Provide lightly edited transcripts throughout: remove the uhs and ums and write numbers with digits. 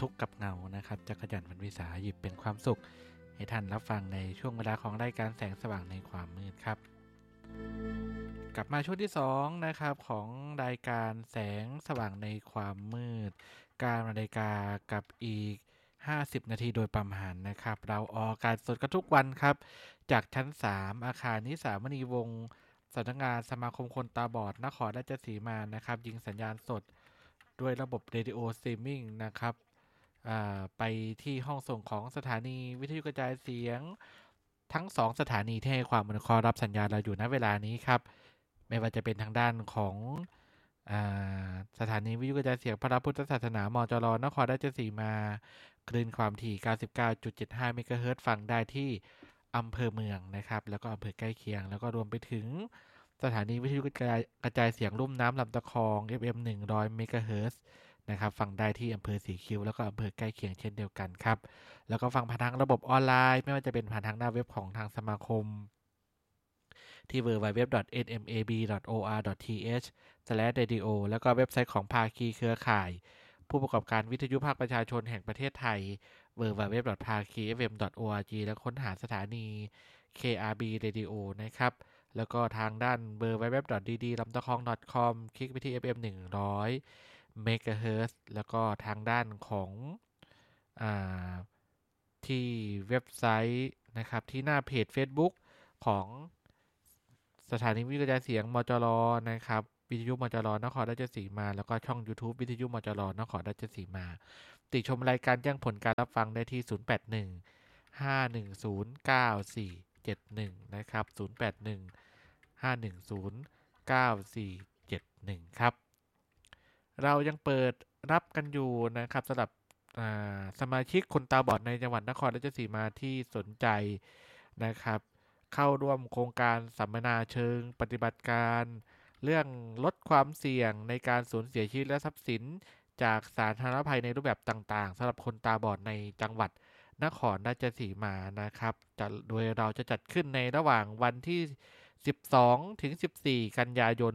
ทุกข์กับเงานะครับจักรจันทร์วรรณวิสาหยิบเป็นความสุขให้ท่านรับฟังในช่วงเวลาของรายการแสงสว่างในความมืดครับกลับมาช่วงที่2นะครับของรายการแสงสว่างในความมืด9 นาฬิกากับอีก50 นาทีโดยประมาณนะครับเราออกอากาศสดกันทุกวันครับจากชั้น3อาคารนิสามณีวงศ์สำนักงานสมาคมคนตาบอดนครราชสีมานะครับยิงสัญญาณสดด้วยระบบเรดิโอสตรีมมิ่งนะครับไปที่ห้องส่งของสถานีวิทยุกระจายเสียงทั้ง2สถานีที่ให้ความอนุเคราะห์รับสัญญาณเราอยู่ณเวลานี้ครับไม่ว่าจะเป็นทางด้านของสถานีวิทยุกระจายเสียงพระพุทธศาสนามจรนครราชสีมาคลื่นความถี่ 99.75 เมกะเฮิรตซ์ฟังได้ที่อำเภอเมืองนะครับแล้วก็อำเภอใกล้เคียงแล้วก็รวมไปถึงสถานีวิทยุกระจายเสียงลุ่มน้ำลำตะคอง FM 100 เมกะเฮิรตซ์นะครับฟังได้ที่อำเภอสีคิ้วแล้วก็อำเภอใกล้เคียงเช่นเดียวกันครับแล้วก็ฟังผ่านทางระบบออนไลน์ไม่ว่าจะเป็นผ่านทางหน้าเว็บของทางสมาคมที่ www.nmab.or.th/radio แล้วก็เว็บไซต์ของภาคีเครือข่ายผู้ประกอบการวิทยุภาคประชาชนแห่งประเทศไทย www.phakifm.org แล้วค้นหาสถานี KRB Radio นะครับแล้วก็ทางด้าน www.ddlamtakong.com คลิกไปที่ FM 100 เมกะเฮิรตซ์แล้วก็ทางด้านของที่เว็บไซต์นะครับที่หน้าเพจ Facebook ของสถานีวิทยุกระจายเสียงมจรนะครับวิทยุมจรนครราชสีมาแล้วก็ช่อง YouTube วิทยุมจรนครราชสีมาติชมรายการแจ้งผลการรับฟังได้ที่ 0815109471 นะครับ 0815109471 ครับเรายังเปิดรับกันอยู่นะครับสำหรับสมาชิกคนตาบอดในจังหวัดนครราชสีมาที่สนใจนะครับเข้าร่วมโครงการสัมมนาเชิงปฏิบัติการเรื่องลดความเสี่ยงในการสูญเสียชีวิตและทรัพย์สินจากสาธารณภัยในรูปแบบต่างๆสำหรับคนตาบอดในจังหวัดนครราชสีมานะครับโดยเราจะจัดขึ้นในระหว่างวันที่12ถึง14กันยายน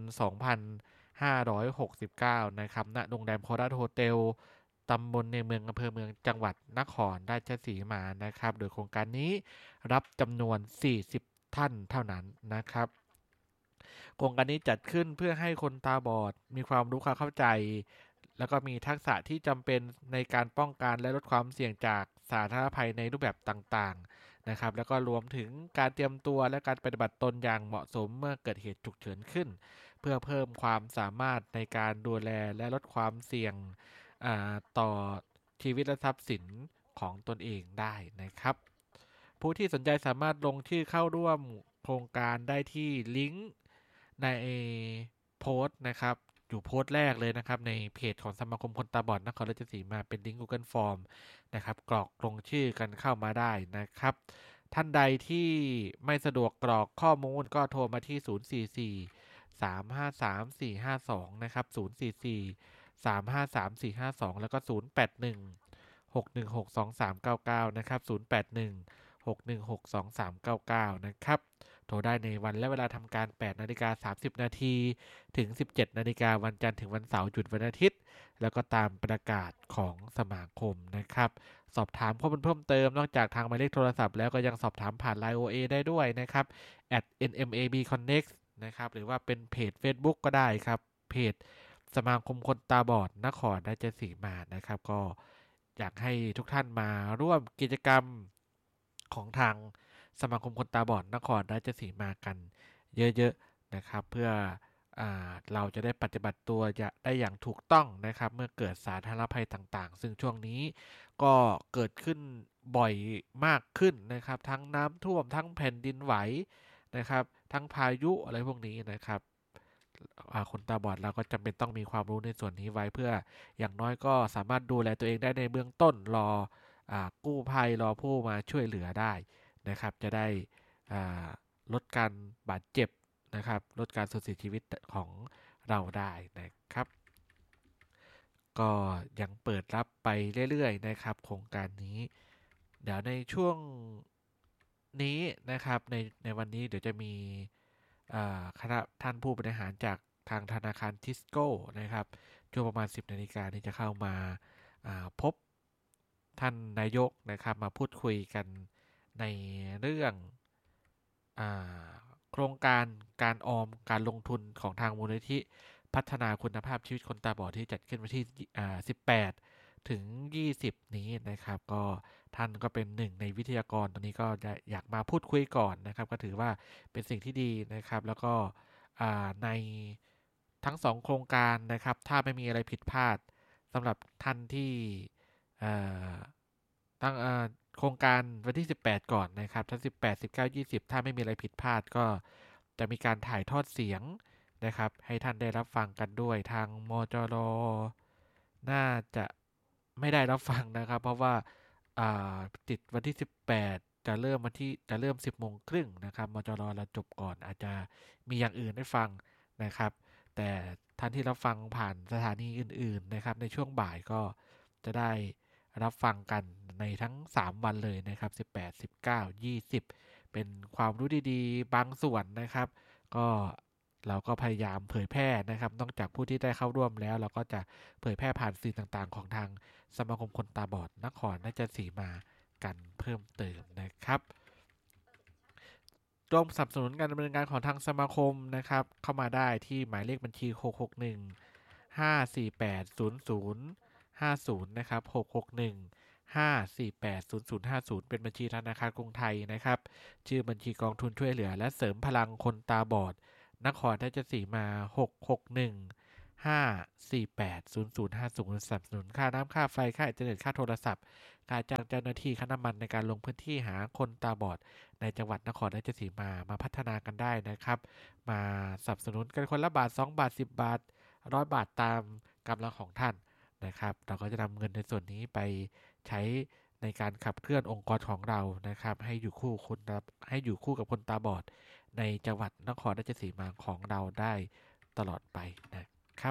2569นะครับณโรงแรมโคราชโฮเทลตำบลในเมืองอำเภอเมืองจังหวัดนครราชสีมานะครับโดยโครงการนี้รับจำนวน40ท่านเท่านั้นนะครับโครงการนี้จัดขึ้นเพื่อให้คนตาบอดมีความรู้ความเข้าใจแล้วก็มีทักษะที่จำเป็นในการป้องกันและลดความเสี่ยงจากสาธารณภัยในรูปแบบต่างๆนะครับแล้วก็รวมถึงการเตรียมตัวและการปฏิบัติตนอย่างเหมาะสมเมื่อเกิดเหตุฉุกเฉินขึ้นเพื่อเพิ่มความสามารถในการดูแลและลดความเสี่ยงต่อชีวิตและทรัพย์สินของตนเองได้นะครับผู้ที่สนใจสามารถลงชื่อเข้าร่วมโครงการได้ที่ลิงก์ในโพสต์นะครับอยู่โพสต์แรกเลยนะครับในเพจของสมาคมคนตาบอดนครราชสีมาเป็นลิงก์ Google Form นะครับกรอกลงชื่อกันเข้ามาได้นะครับท่านใดที่ไม่สะดวกกรอกข้อมูลก็โทรมาที่044 353 452นะครับ044 353 452แล้วก็081 6162399นะครับ081 6162399นะครับโทรได้ในวันและเวลาทำการ 8:30 นาทีถึง 17:00 นาฬิกาวันจันทร์ถึงวันเสาร์หยุดวันอาทิตย์แล้วก็ตามประกาศของสมาคมนะครับสอบถามข้อมูลเพิ่มเติมนอกจากทางหมายเลขโทรศัพท์แล้วก็ยังสอบถามผ่าน LINE OA ได้ด้วยนะครับ @nmabconnect นะครับหรือว่าเป็นเพจ Facebook ก็ได้ครับเพจสมาคมคนตาบอดนครราชสีมานะครับก็อยากให้ทุกท่านมาร่วมกิจกรรมของทางสมาคมคนตาบอดนครราชสีมากันเยอะๆนะครับเพื่อเราจะได้ปฏิบัติตัวได้อย่างถูกต้องนะครับเมื่อเกิดสาธารณภัยต่างๆซึ่งช่วงนี้ก็เกิดขึ้นบ่อยมากขึ้นนะครับทั้งน้ำท่วมทั้งแผ่นดินไหวนะครับทั้งพายุอะไรพวกนี้นะครับคนตาบอดเราก็จำเป็นต้องมีความรู้ในส่วนนี้ไว้เพื่ออย่างน้อยก็สามารถดูแลตัวเองได้ในเบื้องต้นรอกู้ภัยรอผู้มาช่วยเหลือได้นะครับจะได้ลดการบาดเจ็บนะครับลดการสูญเสียชีวิตของเราได้นะครับก็ยังเปิดรับไปเรื่อยๆนะครับโครงการนี้เดี๋ยวในช่วงนี้นะครับในวันนี้เดี๋ยวจะมีคณะท่านผู้บริหารจากทางธนาคารทิสโก้นะครับช่วงประมาณ 10 นาฬิกานี้จะเข้ามาพบท่านนายกนะครับมาพูดคุยกันในเรื่องโครงการการออมการลงทุนของทางมูลนิธิพัฒนาคุณภาพชีวิตคนตาบอดที่จัดขึ้นวันที่18ถึง20นี้นะครับก็ท่านก็เป็นหนึ่งในวิทยากรตรงนี้ก็อยากมาพูดคุยก่อนนะครับก็ถือว่าเป็นสิ่งที่ดีนะครับแล้วก็ในทั้ง2โครงการนะครับถ้าไม่มีอะไรผิดพลาดสำหรับท่านที่ตั้งโครงการวันที่18ก่อนนะครับทั้ง18 19 20ถ้าไม่มีอะไรผิดพลาดก็จะมีการถ่ายทอดเสียงนะครับให้ท่านได้รับฟังกันด้วยทางมจรน่าจะไม่ได้รับฟังนะครับเพราะว่าติดวันที่18จะเริ่ม10 โมงครึ่งนะครับมจรเราจบก่อนอาจจะมีอย่างอื่นให้ฟังนะครับแต่ท่านที่รับฟังผ่านสถานีอื่นๆนะครับในช่วงบ่ายก็จะได้รับฟังกันในทั้ง3วันเลยนะครับ18 19 20เป็นความรู้ดีๆบางส่วนนะครับก็เราก็พยายามเผยแพร่นะครับนอกจากผู้ที่ได้เข้าร่วมแล้วเราก็จะเผยแพร่ผ่านสื่อต่างๆของทางสมาคมคนตาบอดนครราชสีมากันเพิ่มเติมนะครับร่วมสนับสนุนการดำเนินงานของทางสมาคมนะครับเข้ามาได้ที่หมายเลขบัญชี661 5480050นะครับ661 5480050เป็นบัญชีธนาคารกรุงไทยนะครับชื่อบัญชีกองทุนช่วยเหลือและเสริมพลังคนตาบอดนครราชสีมา661 5480050สนับสนุนค่าน้ำค่าไฟค่าอินเทอร์เน็ตค่าโทรศัพท์ค่าจ้างเจ้าหน้าที่ค่าน้ำมันในการลงพื้นที่หาคนตาบอดในจังหวัดนครราชสีมาพัฒนากันได้นะครับมาสนับสนุนกันคนละบาท2 บาท10 บาท100 บาทตามกำลังของท่านนะครับเราก็จะนำเงินในส่วนนี้ไปใช้ในการขับเคลื่อนองค์กรของเรานะครับให้อยู่คู่กับคนตาบอดในจังหวัดนครราชสีมาของเราได้ตลอดไปนะครับ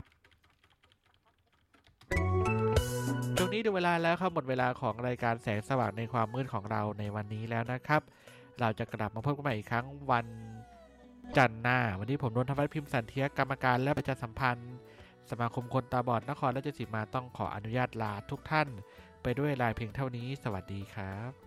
ช่วงนี้ดูเวลาแล้วครับหมดเวลาของรายการแสงสว่างในความมืดของเราในวันนี้แล้วนะครับเราจะกลับมาพบกันใหม่อีกครั้งวันจันทร์หน้าวันนี้ผมนนทวัฒน์พิมพ์สันเทียกรรมการและประชาสัมพันธ์สมาคมคนตาบอดนครราชสีมาต้องขออนุญาตลาทุกท่านไปด้วยลายเพียงเท่านี้สวัสดีครับ